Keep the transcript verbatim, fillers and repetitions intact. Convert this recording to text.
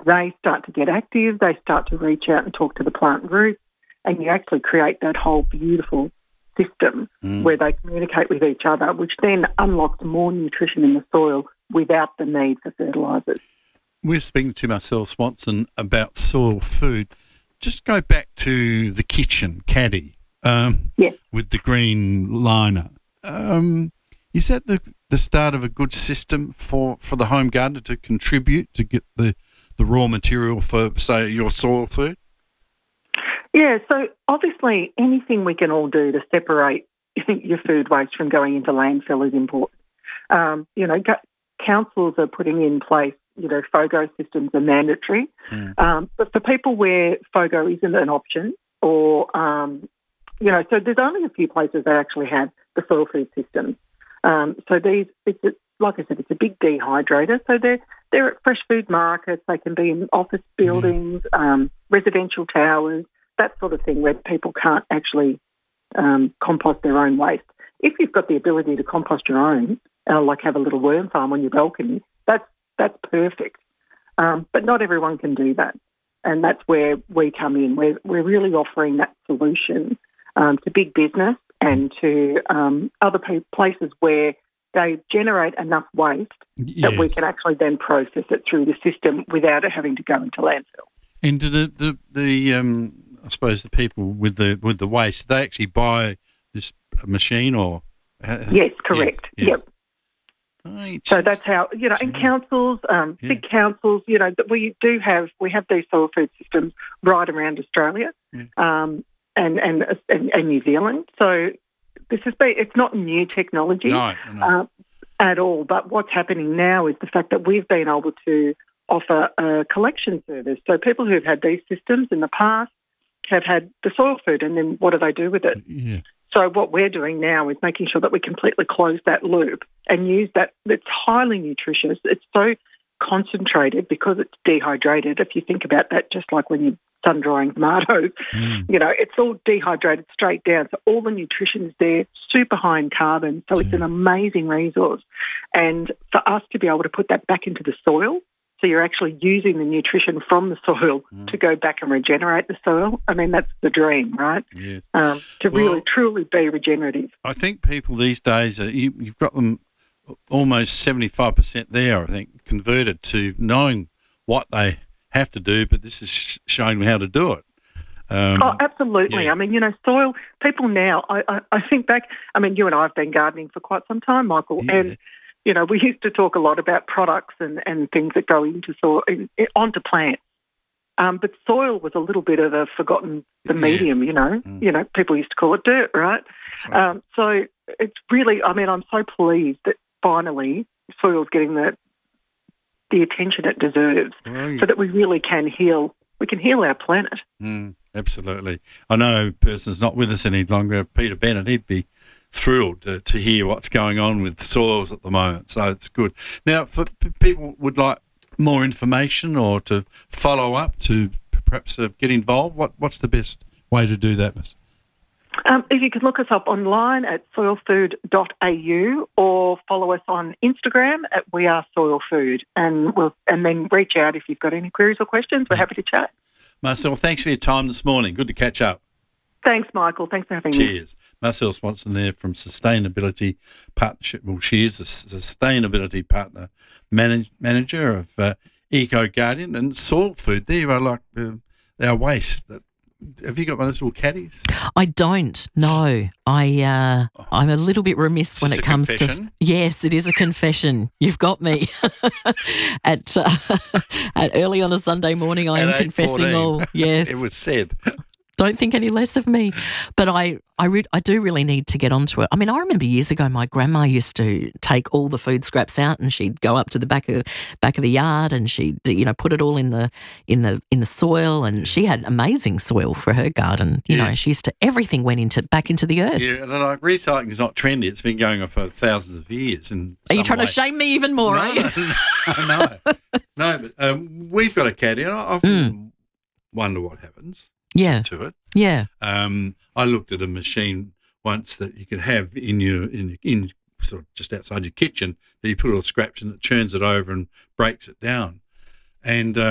they start to get active, they start to reach out and talk to the plant roots, and you actually create that whole beautiful system Mm. where they communicate with each other, which then unlocks more nutrition in the soil without the need for fertilisers. We're speaking to Marcelle Swanson about soil food. Just go back to the kitchen caddy um, Yes. with the green liner. Um, is that the, the start of a good system for, for the home gardener to contribute to get the, the raw material for, say, your soil food? Yeah, so obviously anything we can all do to separate your food waste from going into landfill is important. Um, you know, go- councils are putting in place, you know, FOGO systems are mandatory. Mm. Um, but for people where FOGO isn't an option or, um, you know, so there's only a few places that actually have the soil food systems. Um, so these, it's a, like I said, it's a big dehydrator. So they're, they're at fresh food markets, they can be in office buildings, mm. um, residential towers, that sort of thing where people can't actually um, compost their own waste. If you've got the ability to compost your own, uh, like have a little worm farm on your balcony, that's that's perfect. Um, but not everyone can do that, and that's where we come in. We're we're really offering that solution um, to big business and to um, other pe- places where they generate enough waste Yes. that we can actually then process it through the system without it having to go into landfill. And do the the, the um, I suppose the people with the with the waste, they actually buy this machine or? Yes, correct. Yes, yes. Yep. Right. So that's how, you know, and councils, um, Yeah. big councils, you know, that we do have, we have these soil food systems right around Australia Yeah. um, and, and, and and New Zealand. So this has been, it's not new technology No, no. uh, at all. But what's happening now is the fact that we've been able to offer a collection service. So people who've had these systems in the past have had the soil food, and then what do they do with it? Yeah. So what we're doing now is making sure that we completely close that loop and use that. It's highly nutritious. It's so concentrated because it's dehydrated. If you think about that, just like when you're sun-drying tomatoes, Mm. you know, it's all dehydrated straight down. So all the nutrition is there, super high in carbon. So it's Yeah. an amazing resource. And for us to be able to put that back into the soil, so you're actually using the nutrition from the soil Mm. to go back and regenerate the soil. I mean, that's the dream, right? Yeah. Um, to Well- really, truly be regenerative. I think people these days, are, you, you've got them almost seventy-five percent there, I think, converted to knowing what they have to do, but this is sh- showing them how to do it. Um, Oh, absolutely. yeah. I mean, you know, soil, people now, I, I, I think back, I mean, you and I have been gardening for quite some time, Michael, Yeah. and, you know, we used to talk a lot about products and, and things that go into soil, in, in, onto plants. Um, but soil was a little bit of a forgotten the Yes. medium, you know. Mm. You know, people used to call it dirt, right? That's right. Um, so it's really, I mean, I'm so pleased that finally soil's getting the the attention it deserves, Well, so that we really can heal. We can heal our planet. Mm, absolutely. I know a person's not with us any longer, Peter Bennett. He'd be thrilled to, to hear what's going on with soils at the moment. So it's good. Now, for p- people would like more information or to follow up, to perhaps uh, get involved, what what's the best way to do that, Miss? Um, if you could look us up online at soil food dot a u or follow us on Instagram at We Are Soil Food, and we'll and then reach out if you've got any queries or questions. We're happy to chat. Marcelle, thanks for your time this morning. Good to catch up. Thanks, Michael. Thanks for having me. Cheers. Marcelle Swanson there from Sustainability Partnership. Well, she is the Sustainability Partner manage, Manager of uh, Eco Guardian and Soil Food. There are like uh, our waste. That, have you got one of those little caddies? I don't. No, I. Uh, I'm a little bit remiss when Is it this a comes confession? to. Yes, it is a confession. You've got me. at uh, at early on a Sunday morning, I am At confessing eight fourteen. all. Yes, It was said. don't think any less of me. But I, I, re- I do really need to get onto it. I mean, I remember years ago, my grandma used to take all the food scraps out, and she'd go up to the back of back of the yard, and she'd, you know, put it all in the in the in the soil. And she had amazing soil for her garden. You Yeah. know, she used to everything went into back into the earth. Yeah, and like recycling is not trendy. It's been going on for thousands of years. And Are you trying to shame me even more? Are you? No, no, no. no but um, we've got a caddy, and I often wonder what happens Yeah, to it. yeah. Um, I looked at a machine once that you could have in your in in sort of just outside your kitchen that you put all the scraps in, that churns it over and breaks it down. And uh,